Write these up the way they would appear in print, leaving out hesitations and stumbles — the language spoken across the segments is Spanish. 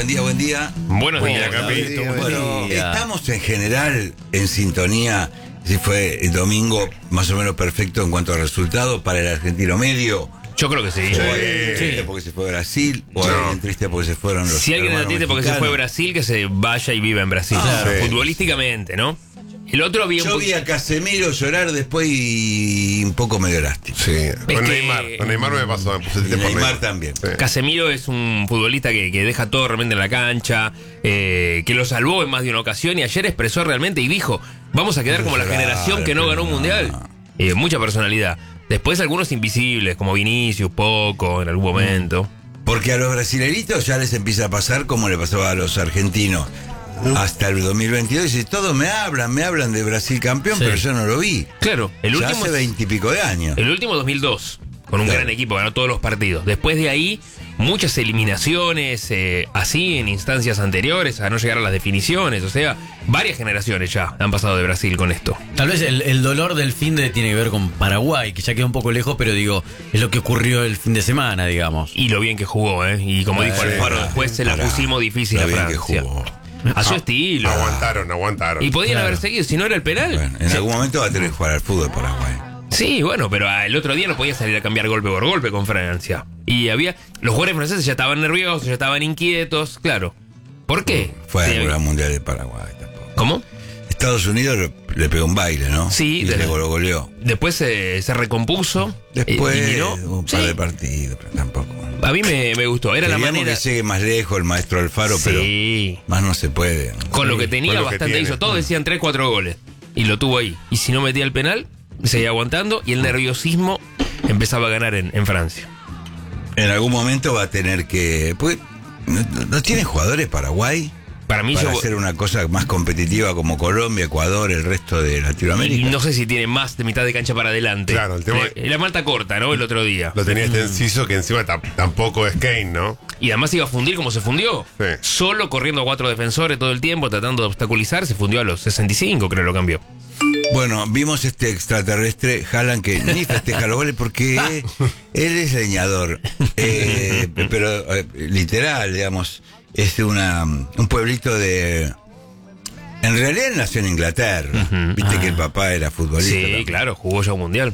buen día, buen día. Buenos días, Hola, Capito. Bueno, estamos en general en sintonía. Si fue el domingo más o menos perfecto en cuanto a resultados para el argentino medio. Yo creo que sí. O alguien triste porque se fue a Brasil, o alguien triste porque se fueron los Si alguien hermanos entiende porque se mexicanos. fue a Brasil, que se vaya y viva en Brasil. sí. Futbolísticamente, ¿no? El otro había Yo vi a Casemiro llorar después y un poco medio elástico. Sí, con que- Neymar. Con Neymar me pasó, me puse Y triste por Neymar también. Sí. Casemiro es un futbolista que deja todo realmente en la cancha, que lo salvó en más de una ocasión y ayer expresó realmente y dijo, vamos a quedar como la generación que no ganó un mundial. Mucha personalidad. Después algunos invisibles, como Vinicius, Poco, en algún momento. Porque a los brasileritos ya les empieza a pasar como le pasó a los argentinos. Hasta el 2022 dice, todos me hablan de Brasil campeón, pero yo no lo vi. Claro, el Ya último hace 20 y pico de años. El último 2002, con un Claro. gran equipo, ganó todos los partidos. Después de ahí, muchas eliminaciones, así en instancias anteriores, a no llegar a las definiciones. O sea, varias generaciones ya han pasado de Brasil con esto. Tal vez el dolor del fin de tiene que ver con Paraguay, que ya queda un poco lejos, pero digo, es lo que ocurrió el fin de semana, digamos. Y lo bien que jugó, ¿eh? Y como dijo Alfaro, después se la pusimos difícil a Lo bien que Francia. jugó. A su estilo. Aguantaron. Y podían Claro. haber seguido, si no era el penal. Bueno, en algún momento va a tener que jugar al fútbol Paraguay. Sí, bueno, pero el otro día no podía salir a cambiar golpe por golpe con Francia. Y había. Los jugadores franceses ya estaban nerviosos, ya estaban inquietos, claro. ¿Por qué? Fue Sí, al Gran Mundial de Paraguay tampoco. ¿Cómo? Estados Unidos le pegó un baile, ¿no? Sí, y le goleó. Después se recompuso. Después y miró. un par Sí, de partidos, pero tampoco. a mí me gustó. Era Queríamos la manera. que llegue más lejos el maestro Alfaro, Sí. pero más no se puede. Con lo que tenía, Con lo que bastante tiene. hizo. Todos decían 3-4 goles. Y lo tuvo ahí. Y si no metía el penal, seguía aguantando. Y el nerviosismo empezaba a ganar en Francia. En algún momento va a tener que... Pues, ¿no tiene jugadores Paraguay? Para mí, Para yo. hacer una cosa más competitiva como Colombia, Ecuador, el resto de Y Latinoamérica. no sé si tiene más de mitad de cancha para adelante. Claro, el tema- La malta corta, ¿no? El otro día. Lo tenía este Enciso que encima tampoco es Kane, ¿no? Y además iba a fundir como se fundió. Sí. Solo corriendo a 4 defensores todo el tiempo, tratando de obstaculizar. Se fundió a los 65, creo lo cambió. Bueno, vimos este extraterrestre, Haaland, que ni festeja los goles porque él es leñador. Pero literal, digamos, es un pueblito de... En realidad él nació en Inglaterra. Viste que el papá era futbolista. Sí, también. claro, jugó ya un mundial.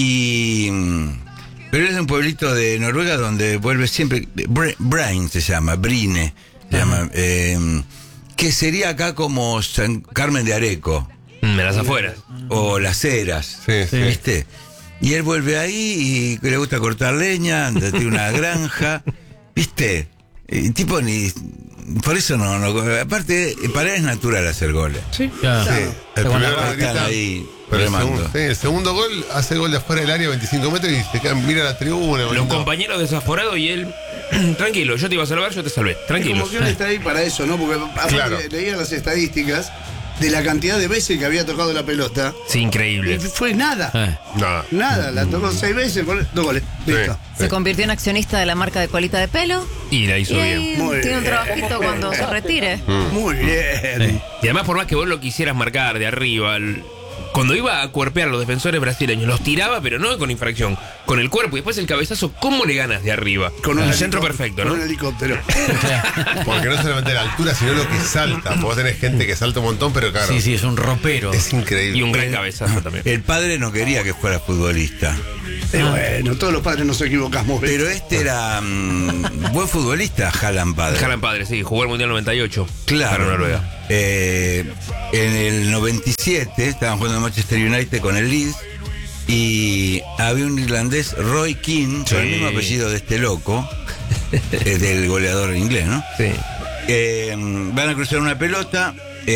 Pero es de un pueblito de Noruega donde vuelve siempre. Brain se llama, Brine. Se llama, que sería acá como San Carmen de Areco. En las afueras. O Las Heras. Sí. ¿Viste? Y él vuelve ahí y le gusta cortar leña, tiene una granja. ¿Viste? Y tipo ni. Por eso no. Aparte, para él es natural hacer goles. Claro. Sí. El primero Están grita, ahí pero remando. el segundo gol hace gol de afuera del área 25 metros y se quedan, mira la tribuna. Los compañeros desaforados y él. Tranquilo, yo te iba a salvar, yo te salvé. Tranquilo. Como que él está ahí para eso, ¿no? Porque aparte Claro. leía las estadísticas de la cantidad de veces que había tocado la pelota. Sí, Y increíble. fue nada. Nada. Nada, la tocó 6 veces, 2 goles. Listo. Se convirtió en accionista de la marca de colita de pelo. Y la hizo Y bien. ahí Muy tiene un bien. trabajito cuando se retire. Muy bien. Y además, por más que vos lo quisieras marcar de arriba, cuando iba a cuerpear a los defensores brasileños, los tiraba, pero no con infracción, con el cuerpo. Y después el cabezazo, ¿cómo le ganas de arriba? Con un centro perfecto, Con ¿no? un helicóptero. Porque no solamente la altura, sino lo que salta. Vos tenés gente que salta un montón, pero claro. Sí, es un ropero. Es increíble. Y un gran cabezazo también. El padre no quería que fuera futbolista. Bueno, todos los padres nos equivocamos. Pero este era buen futbolista, Haaland padre. Haaland padre, sí, jugó el Mundial 98. Claro. Para Noruega. En el 97 estaban jugando en Manchester United con el Leeds y había un irlandés, Roy Keane, con el mismo apellido de este loco, del goleador inglés, ¿no? Sí. Van a cruzar una pelota,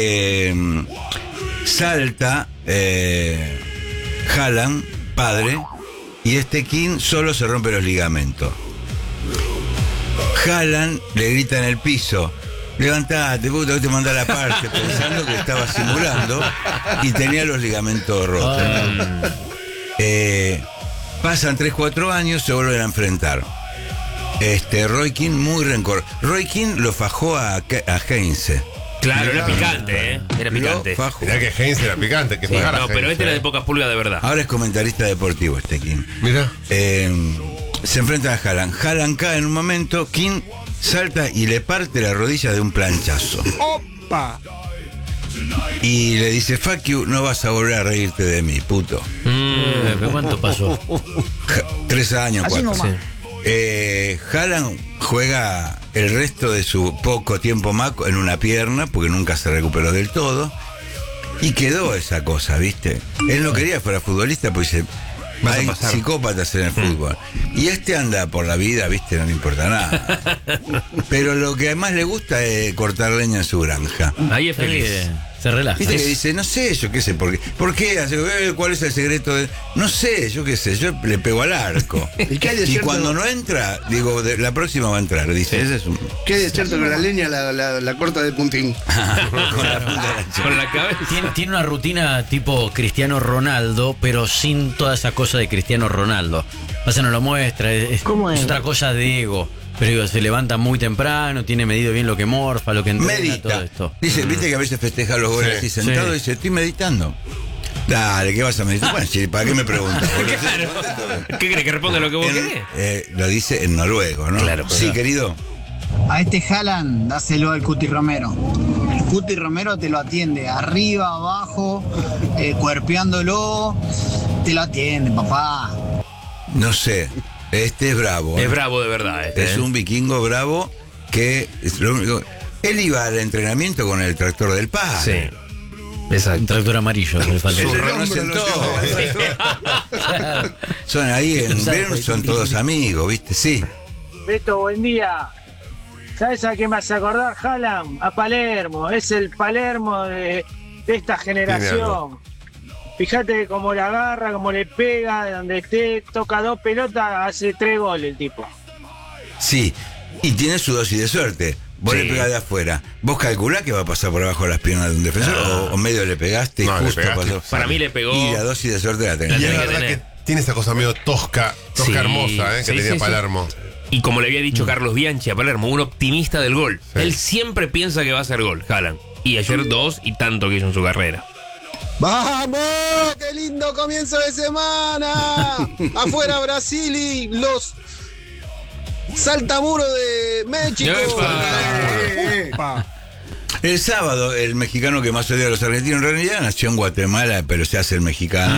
salta Haaland, padre, y este Keane solo se rompe los ligamentos. Haaland le grita en el piso: levantate, puto, que te manda la parte, pensando que estaba simulando y tenía los ligamentos rotos. Pasan 3-4 años, se vuelven a enfrentar. Roy Keane muy rencor. Roy Keane lo fajó a Heinze. Claro, era picante, ¿eh? Era picante. Lo fajó. Mirá que Heinz era picante, que Sí, fue no, pero este era de pocas pulgas de verdad. Ahora es comentarista deportivo Keane. Mirá. se enfrentan a Haaland. Haaland cae en un momento, King salta y le parte la rodilla de un planchazo. ¡Opa! Y le dice, fuck you, no vas a volver a reírte de mí, puto. ¿Pero cuánto pasó? 3 años, 4. Haaland juega el resto de su poco tiempo más en una pierna, porque nunca se recuperó del todo. Y quedó esa cosa, ¿viste? Él no quería que fuera futbolista, porque dice, hay psicópatas en el fútbol. Y anda por la vida, ¿viste? No le importa nada. Pero lo que más le gusta es cortar leña en su granja. Ahí es feliz. Se relaja. ¿Viste que dice, no sé, yo qué sé, ¿por qué? ¿Cuál es el secreto? No sé, yo qué sé, yo le pego al arco. Y cuando no entra, digo, la próxima va a entrar, dice. Ese es un... ¿Qué hay de cierto que la leña la corta de puntín? Con la cabeza. Tiene una rutina tipo Cristiano Ronaldo, pero sin toda esa cosa de Cristiano Ronaldo. Pasa, no lo muestra, es otra cosa de ego. Pero digo, se levanta muy temprano, tiene medido bien lo que morfa, lo que entrena, medita. todo esto. Dice, viste que a veces festeja los goles así sentado, dice, estoy meditando. Dale, ¿qué vas a meditar? Bueno, ¿para qué me preguntas? ¿Qué crees que responde lo que vos querés? Lo dice en noruego, ¿no? Claro, sí, querido. A este Haaland, dáselo al Cuti Romero. El Cuti Romero te lo atiende arriba, abajo, cuerpeándolo. Te lo atiende, papá. No sé. Este es bravo. Es bravo de verdad. Es un vikingo bravo que es lo único. Él iba al entrenamiento con el tractor del padre. Sí. Exacto. Un tractor amarillo. Le falta. Se reconocen todos. Son ahí en Bern, son todos amigos, ¿viste? Sí. Beto, buen día. ¿Sabes a qué me hace acordar, Haaland? A Palermo. Es el Palermo de esta generación. Fíjate cómo la agarra, cómo le pega, de donde esté, toca 2 pelotas, hace 3 goles el tipo. Sí, y tiene su dosis de suerte. Vos le pegás de afuera. ¿Vos calculás que va a pasar por abajo de las piernas de un defensor? ¿O medio le pegaste y justo pasó? Para mí le pegó. Y la dosis de suerte la tenés. Y es verdad que tiene esa cosa medio tosca hermosa, que tenía Palermo. Y como le había dicho Carlos Bianchi a Palermo, un optimista del gol. Sí. Él siempre piensa que va a ser gol, Haaland. Y ayer 2 y tanto que hizo en su carrera. ¡Vamos! ¡Qué lindo comienzo de semana! Afuera Brasil y los saltamuros de México. El sábado, el mexicano que más odia a los argentinos, en realidad nació en Guatemala, pero se hace el mexicano.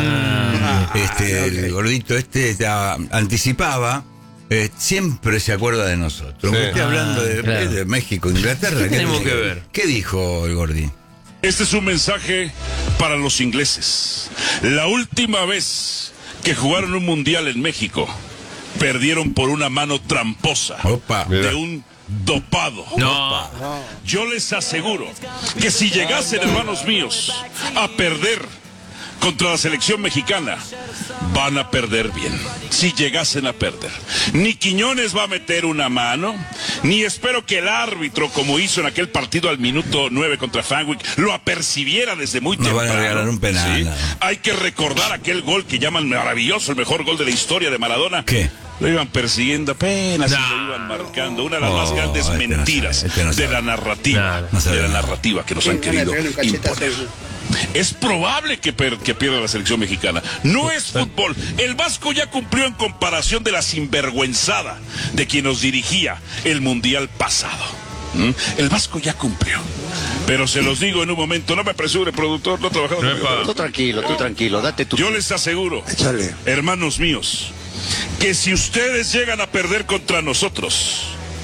El gordito anticipaba. Siempre se acuerda de nosotros. Sí. Estoy hablando de México, Inglaterra. ¿Qué tenemos que ver? ¿Qué dijo el Gordi? Este es un mensaje para los ingleses. La última vez que jugaron un mundial en México, perdieron por una mano tramposa de un dopado. No. Yo les aseguro que si llegasen, hermanos míos, a perder contra la selección mexicana, van a perder bien. Si llegasen a perder, ni Quiñones va a meter una mano, ni espero que el árbitro, como hizo en aquel partido al minuto 9 contra Fenwick, lo apercibiera desde muy temprano. Van a regalar un penal. ¿Sí? Hay que recordar aquel gol que llaman maravilloso, el mejor gol de la historia de Maradona. ¿Qué? Lo iban persiguiendo apenas y lo iban marcando. Una de las más grandes mentiras de la narrativa, de la narrativa que nos han querido imponer. Es probable que pierda la selección mexicana. No es fútbol. El Vasco ya cumplió en comparación de la sinvergüenzada de quien nos dirigía el mundial pasado. El Vasco ya cumplió. Pero se los digo en un momento, no me apresure, productor, no trabajamos. Tú tranquilo, date tu... Yo les aseguro, hermanos míos, que si ustedes llegan a perder contra nosotros,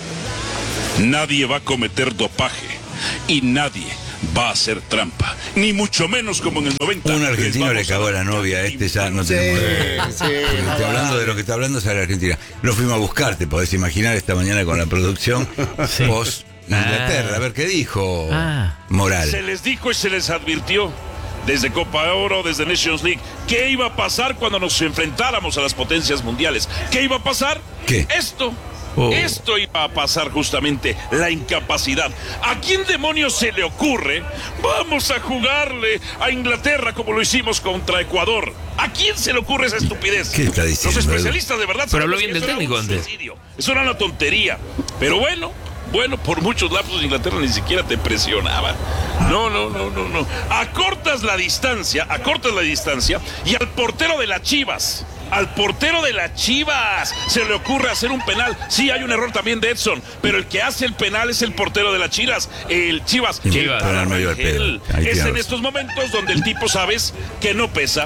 nadie va a cometer dopaje y nadie va a hacer trampa, ni mucho menos como en el 90. Un argentino le cagó a la novia, ya no tenemos. Estoy hablando de lo que está hablando es a la Argentina. Lo fuimos a buscar, te podés imaginar esta mañana con la producción post Inglaterra, a ver qué dijo Moral. Se les dijo y se les advirtió desde Copa Oro, desde Nations League, qué iba a pasar cuando nos enfrentáramos a las potencias mundiales. ¿Qué iba a pasar? ¿Qué? Esto iba a pasar justamente, la incapacidad. ¿A quién demonios se le ocurre? Vamos a jugarle a Inglaterra como lo hicimos contra Ecuador. ¿A quién se le ocurre esa estupidez? ¿Qué está diciendo? Los especialistas de verdad. Pero habló bien del técnico antes. Eso era una tontería. Pero bueno, por muchos lapsos Inglaterra ni siquiera te presionaba. No. Acortas la distancia y al portero de las Chivas, al portero de las Chivas se le ocurre hacer un penal. Sí, hay un error también de Edson, pero el que hace el penal es el portero de las Chivas. El Chivas. Es en estos momentos donde el tipo sabes que no pesa.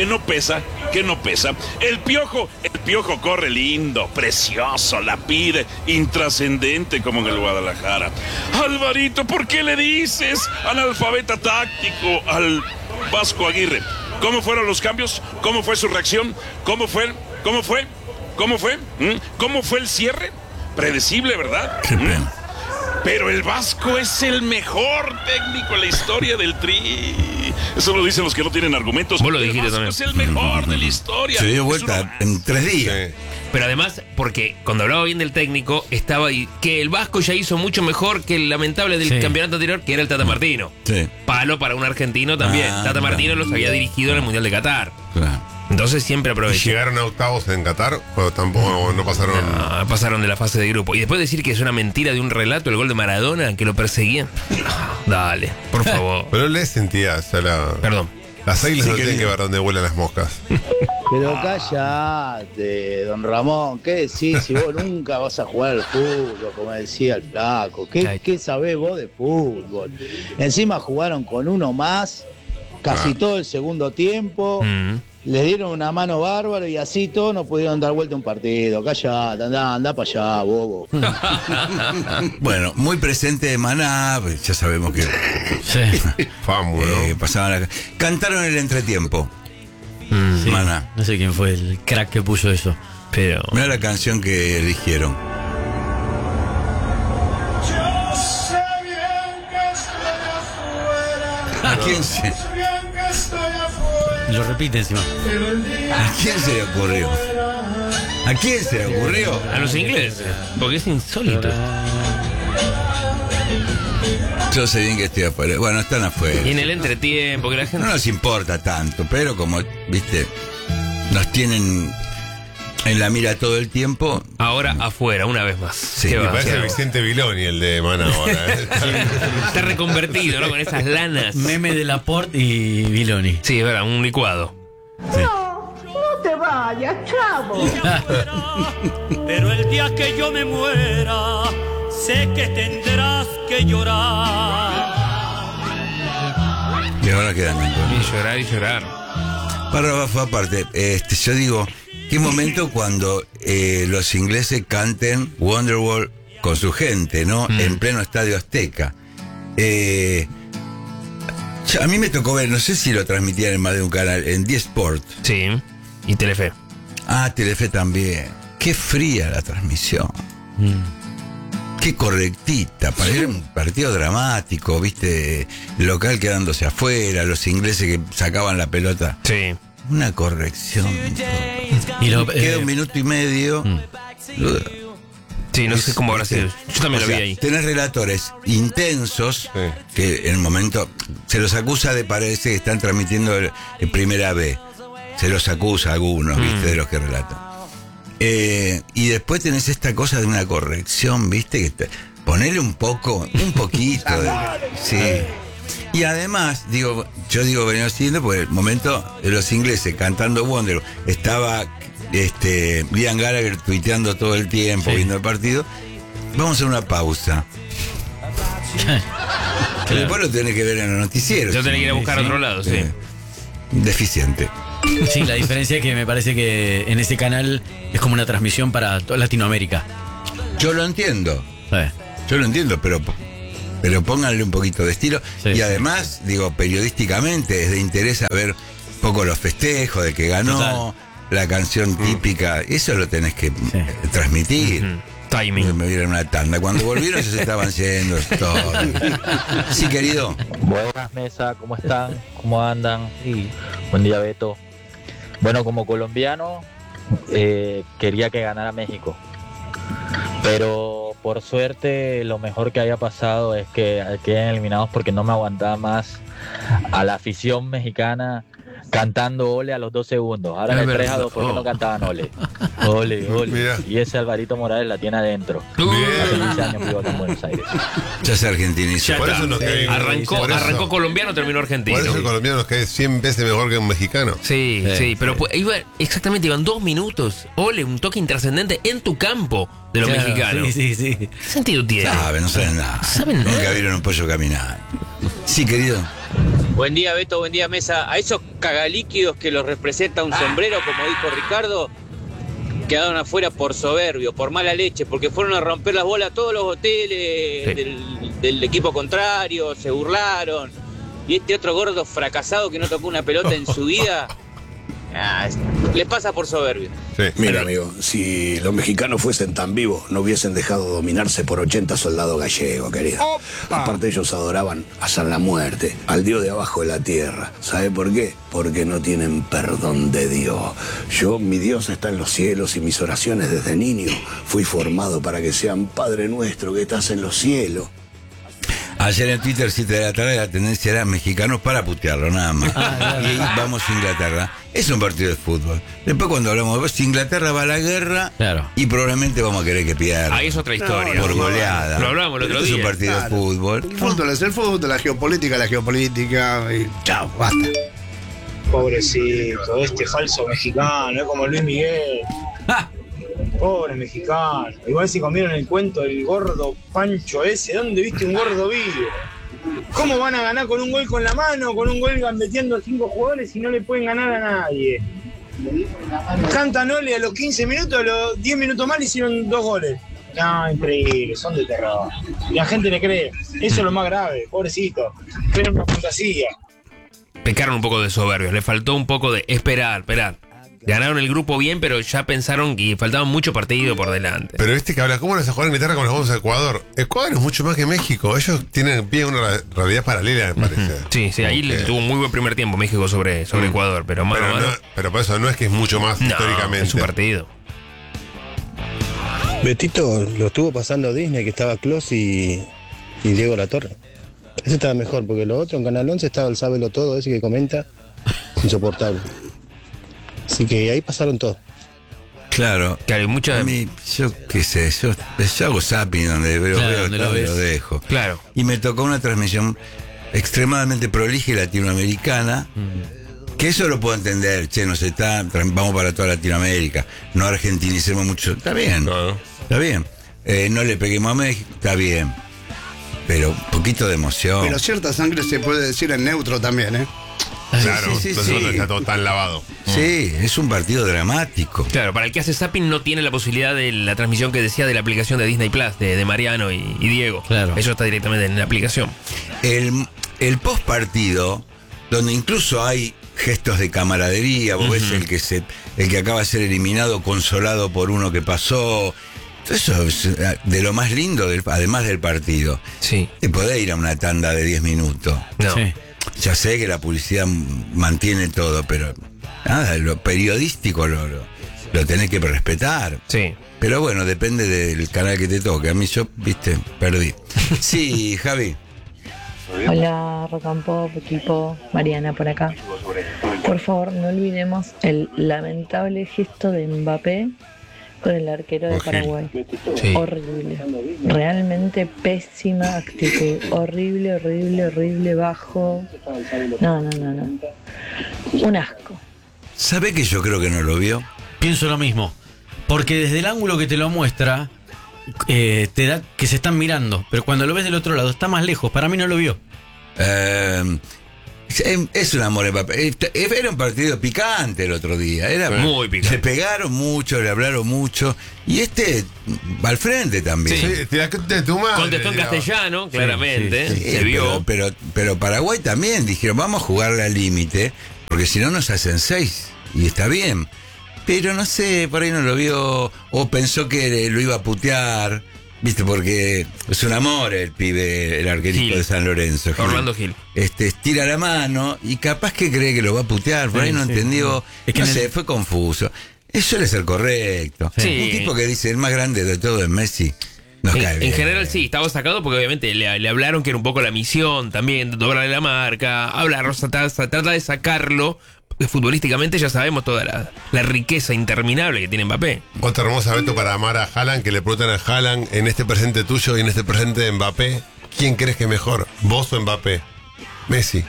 El Piojo corre lindo, precioso, la pide, intrascendente como en el Guadalajara. Alvarito, ¿por qué le dices analfabeta táctico al Vasco Aguirre? ¿Cómo fueron los cambios? ¿Cómo fue su reacción? ¿Cómo fue el cierre? Predecible, ¿verdad? Pero el Vasco es el mejor técnico en la historia del Tri. Eso lo dicen los que no tienen argumentos. Vos lo dijiste también. Es el mejor de la historia. Se dio vuelta en 3 días. Sí. Pero además, porque cuando hablaba bien del técnico, estaba ahí que el Vasco ya hizo mucho mejor que el lamentable del campeonato anterior, que era el Tata Martino. Sí. Palo para un argentino también. Tata Martino los había dirigido en el Mundial de Qatar. Claro. Entonces siempre ¿Y aprovechó. llegaron a octavos en Qatar? ¿O tampoco no pasaron? No, pasaron de la fase de grupo. Y después decir que es una mentira de un relato, el gol de Maradona, que lo perseguían. Dale, por favor. Pero le sentía, o sea, Perdón. las águilas no tienen que ver dónde vuelan las moscas. Pero callate, don Ramón, ¿qué decís si vos nunca vas a jugar al fútbol, como decía el flaco? ¿Qué sabés vos de fútbol? Encima jugaron con uno más, casi todo el segundo tiempo, les dieron una mano bárbaro y así todos no pudieron dar vuelta un partido. Callate, anda para allá, bobo. Bueno, muy presente Maná, ya sabemos que pasaban cantaron el entretiempo. Sí, Maná. no sé quién fue el crack que puso eso, pero Mira la canción que eligieron. ¿A quién se? lo repite encima. ¿A quién se le ocurrió? ¿A quién se le ocurrió? A los ingleses, porque es insólito. Yo sé bien que estoy afuera. Bueno, están afuera. Y en el entretiempo, que la gente... No nos importa tanto, pero como, viste, nos tienen en la mira todo el tiempo. Ahora afuera, una vez más. Sí, ¿Qué Me va? parece ¿Qué va? Vicente Viloni el de Maná ahora. Está reconvertido, ¿no? Con esas lanas. Meme de Laporte y Viloni. Sí, es verdad, un licuado. No te vayas, chavo. Pero el día que yo me muera, sé que tendrás que llorar. Y ahora quedan Y llorar y llorar. Párrafo aparte, yo digo, qué momento cuando los ingleses canten Wonderwall con su gente, ¿no? En pleno Estadio Azteca. A mí me tocó ver, no sé si lo transmitían en más de un canal, en 10 Sport. Sí, y Telefe. Ah, Telefe también. Qué fría la transmisión. Qué correctita, parecía un partido dramático, viste, local quedándose afuera, los ingleses que sacaban la pelota. Sí. Una corrección. Y Queda un minuto y medio. Sí, no sé cómo habrá sido. Yo también O lo vi sea, ahí. Tenés relatores intensos que en el momento se los acusa de parece que están transmitiendo en primera B. Se los acusa a algunos, viste, de los que relatan. Y después tenés esta cosa de una corrección, viste, que ponele un poquito de, sí. Y además, yo digo venía siguiendo porque el momento de los ingleses cantando Wonder, estaba Liam Gallagher tuiteando todo el tiempo, viendo el partido. Vamos a hacer una pausa. Que después lo tenés que ver en los noticieros. Yo tenés que ir a buscar a otro lado, sí. Deficiente. Sí, la diferencia es que me parece que en ese canal es como una transmisión para toda Latinoamérica. Yo lo entiendo. Yo lo entiendo, pero pónganle un poquito de estilo. Y además, digo, periodísticamente es de interés saber un poco los festejos de que ganó, la canción típica. Eso lo tenés que transmitir. Timing. Me dieron una tanda. Cuando volvieron ya se estaban yendo. Todo. Sí, querido. Buenas, mesa, ¿cómo están? ¿Cómo andan? Sí. Buen día, Beto. Bueno, como colombiano, quería que ganara México. Pero por suerte, lo mejor que haya pasado es que queden eliminados porque no me aguantaba más a la afición mexicana cantando ole a los 2 segundos. Ahora en el 3-2, ¿por qué no cantaban ole? Ole, ole. Mirá. Y ese Alvarito Morales la tiene adentro. Hace 15 años vivo acá en Buenos Aires. Ya se argentinizó. Por eso nos cae- por eso- Arrancó colombiano, terminó argentino. Por eso el colombiano nos cae 100 veces mejor que un mexicano. Sí, pero iban 2 minutos. Ole, un toque intrascendente en tu campo de los mexicanos. Sí. ¿Qué sentido tiene? No saben nada. ¿Saben nada? Nunca vieron un pollo caminar. Sí, querido. Buen día, Beto, buen día, Mesa. A esos cagalíquidos que los representa un sombrero, como dijo Ricardo, quedaron afuera por soberbio, por mala leche, porque fueron a romper las bolas a todos los hoteles del equipo contrario, se burlaron. Y este otro gordo fracasado que no tocó una pelota en su vida, les pasa por soberbio. Sí. Mira, amigo, si los mexicanos fuesen tan vivos, no hubiesen dejado dominarse por 80 soldados gallegos, querido. Aparte, ellos adoraban a San la Muerte, al Dios de abajo de la tierra. ¿Sabe por qué? Porque no tienen perdón de Dios. Yo, mi Dios está en los cielos y mis oraciones desde niño fui formado para que sean Padre nuestro que estás en los cielos. Ayer en Twitter, 7 de la tarde, la tendencia era mexicanos para putearlo, nada más. Y ahí vamos a Inglaterra. Es un partido de fútbol. Después cuando hablamos de si Inglaterra va a la guerra, y probablemente vamos a querer que pierda. Ahí es otra historia. Por goleada. Lo hablábamos el otro Es día. un partido de fútbol. El fútbol es el fútbol, la geopolítica, y chao, basta. Pobrecito, este falso mexicano, es como Luis Miguel. Pobre mexicano. Igual si comieron el cuento del gordo Pancho ese, ¿dónde viste un gordo vivo? ¿Cómo van a ganar con un gol con la mano, con un gol gambeteando a 5 jugadores y no le pueden ganar a nadie? Cantan ole a los 15 minutos, a los 10 minutos más le hicieron 2 goles. No, increíble, son de terror. Y la gente le cree. Eso es lo más grave, pobrecito. Pero una fantasía. Pecaron un poco de soberbios. Le faltó un poco de esperar. Ganaron el grupo bien, pero ya pensaron que faltaba mucho partido por delante. Pero que habla, ¿cómo nos a jugar en Inglaterra como nos vamos a Ecuador? Ecuador es mucho más que México. Ellos tienen pie una realidad paralela, me parece. Sí, ahí tuvo un muy buen primer tiempo México sobre Ecuador, pero pero por eso no es que es mucho más históricamente. Es su partido. Betito lo estuvo pasando Disney, que estaba Klaus y Diego Latorre. Ese estaba mejor, porque lo otro en Canal 11 estaba el Sábelo Todo, ese que comenta, insoportable. Así que ahí pasaron todo. Claro, hay mucha... A mí, yo qué sé, yo hago zapping donde veo donde todo lo y lo dejo. Claro. Y me tocó una transmisión extremadamente prolija y latinoamericana, que eso lo puedo entender, vamos para toda Latinoamérica, no argentinicemos mucho, está bien, está bien. No le peguemos a México, está bien. Pero un poquito de emoción. Pero cierta sangre se puede decir en neutro también, ¿eh? Claro, entonces no está todo tan lavado. Sí, es un partido dramático. Claro, para el que hace zapping no tiene la posibilidad de la transmisión que decía de la aplicación de Disney Plus, de Mariano y Diego. Claro. Eso está directamente en la aplicación. El post partido, donde incluso hay gestos de camaradería, vos ves el que acaba de ser eliminado, consolado por uno que pasó. Eso es de lo más lindo, además del partido. Sí. Te podés ir a una tanda de 10 minutos. No. Sí. Ya sé que la publicidad mantiene todo, pero nada, lo periodístico lo tenés que respetar. Sí. Pero bueno, depende del canal que te toque. A mí perdí. Sí, Javi. Hola, Rock and Pop, equipo, Mariana por acá. Por favor, no olvidemos el lamentable gesto de Mbappé con el arquero de Paraguay. Sí. Horrible. Realmente pésima actitud. Horrible, bajo. No. Un asco. ¿Sabe que yo creo que no lo vio? Pienso lo mismo. Porque desde el ángulo que te lo muestra, te da que se están mirando. Pero cuando lo ves del otro lado, está más lejos. Para mí no lo vio. Es un amor de papel. Era un partido picante el otro día. Era muy picante. Se pegaron mucho, le hablaron mucho. Y va al frente también. Sí, contestó en castellano, claramente. Sí, se vio. Pero Paraguay también dijeron, vamos a jugarle al límite, porque si no nos hacen 6. Y está bien. Pero no sé, por ahí no lo vio. O pensó que lo iba a putear. Viste, porque es un amor el pibe, el arquerito de San Lorenzo. Orlando Gil. Estira la mano y capaz que cree que lo va a putear, por ahí no entendió. Es que fue confuso. Eso suele ser correcto. Sí. Un tipo que dice el más grande de todo es Messi. Nos cae bien. En general sí, estaba sacado porque obviamente le hablaron que era un poco la misión también, de doblarle la marca, trata de sacarlo futbolísticamente ya sabemos toda la riqueza interminable que tiene Mbappé. Otra hermosa, Beto, para amar a Haaland, que le preguntan a Haaland, en este presente tuyo y en este presente de Mbappé, ¿quién crees que es mejor, vos o Mbappé? Messi.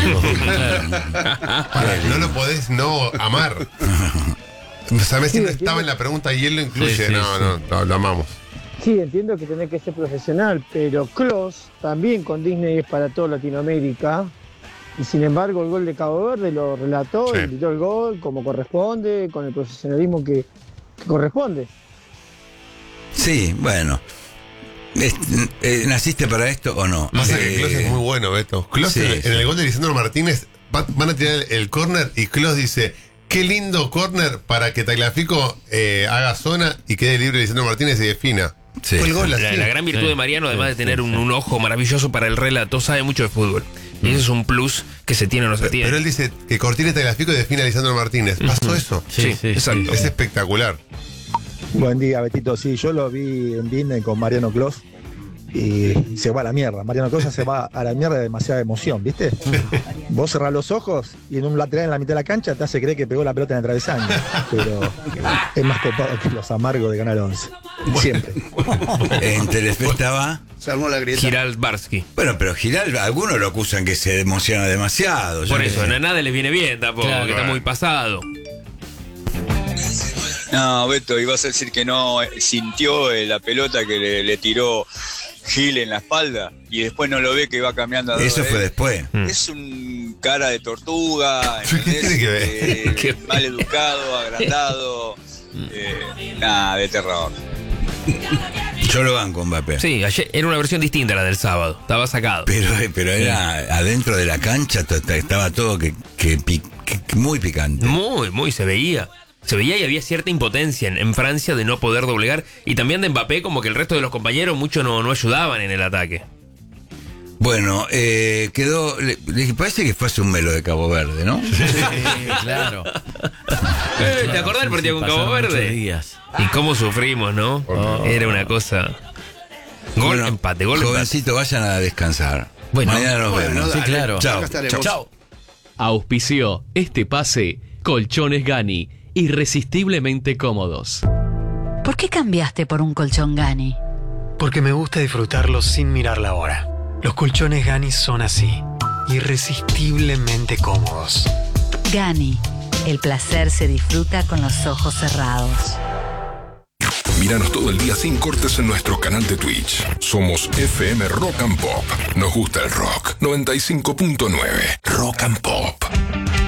No lo podés no amar. O sea, Messi no estaba en la pregunta y él lo incluye. No, lo amamos. Sí, entiendo que tenés que ser profesional, pero Klose también con Disney es para toda Latinoamérica. Y sin embargo, el gol de Cabo Verde lo relató, y gritó el gol como corresponde, con el profesionalismo que corresponde. Sí, bueno. ¿Naciste para esto o no? Pasa que Klose es muy bueno, Beto. Klose en el gol de Lisandro Martínez van a tirar el córner y Klose dice: qué lindo córner para que Tagliafico haga zona y quede libre Lisandro Martínez y defina. Sí, fue el gol así. La gran virtud de Mariano, además de tener un ojo maravilloso para el relato, sabe mucho de fútbol. Y ese es un plus que se tiene o no se tiene. Pero él dice que Cortina y Tagliafico define a Lisandro Martínez. ¿Pasó eso? Sí, exacto. Es espectacular. Buen día, Betito. Sí, yo lo vi en Disney con Mariano Klose y se va a la mierda. Mariano Klose se va a la mierda de demasiada emoción, ¿viste? Vos cerrás los ojos y en un lateral en la mitad de la cancha te hace creer que pegó la pelota en el travesaño. Pero es más copado que los amargos de Canal 11. Siempre. En Telefe estaba Se armó la grieta. Girald Barsky. Bueno, pero Girald, algunos lo acusan que se emociona demasiado. Por eso, a nada le viene bien tampoco, que está muy pasado. No, Beto, ibas a decir que no sintió la pelota que le tiró Gil en la espalda y después no lo ve que va cambiando. Eso fue después. Es un cara de tortuga, ¿Qué tiene que ver? Mal educado, agrandado, nada, de terror. Yo lo banco, Mbappé. Sí, ayer era una versión distinta a la del sábado. Estaba sacado. Pero era adentro de la cancha, estaba todo que muy picante. Muy, se veía. Se veía y había cierta impotencia en Francia de no poder doblegar. Y también de Mbappé, como que el resto de los compañeros mucho no ayudaban en el ataque. Bueno, quedó. Parece que fue hace un melo de Cabo Verde, ¿no? Sí, claro. ¿Te acordás del partido con Cabo Verde? Y cómo sufrimos, ¿no? Era una cosa. Gol, empate, gol, jovencito, vayan a descansar. Bueno, mañana nos vemos. Sí, claro. Chao. Auspició este pase Colchones Gani, irresistiblemente cómodos. ¿Por qué cambiaste por un colchón Gani? Porque me gusta disfrutarlo sin mirar la hora. Los colchones Gani son así, irresistiblemente cómodos. Gani, el placer se disfruta con los ojos cerrados. Míranos todo el día sin cortes en nuestro canal de Twitch. Somos FM Rock and Pop. Nos gusta el rock. 95.9 Rock and Pop.